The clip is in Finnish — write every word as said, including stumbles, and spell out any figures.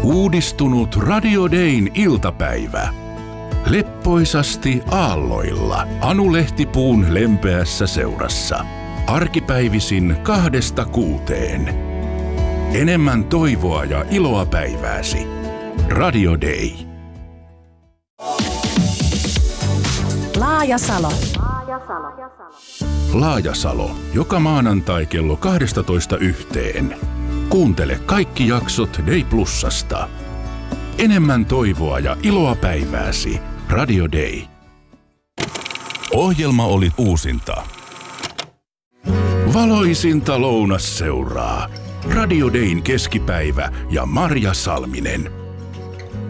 Uudistunut Radio Dayn iltapäivä. Leppoisasti aalloilla Anu Lehtipuun lempeässä seurassa. Arkipäivisin kahdesta kuuteen. Enemmän toivoa ja iloa päivääsi. Radio Day. Laajasalo. Laajasalo. Joka maanantai kello kaksitoista yhteen. Kuuntele kaikki jaksot Day Plusasta. Enemmän toivoa ja iloa päivääsi. Radio Day. Ohjelma oli uusinta. Valoisinta lounasseuraa. Radio Dayn keskipäivä ja Marja Salminen.